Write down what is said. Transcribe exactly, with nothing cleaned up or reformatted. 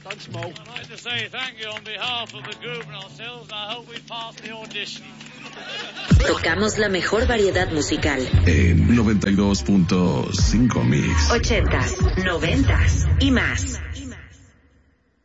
Thanks, Mo. I'd like to say thank you on behalf of the group and ourselves, and I hope we pass the audition. Tocamos la mejor variedad musical. En noventa y dos punto cinco Mix. Ochentas, noventas y más.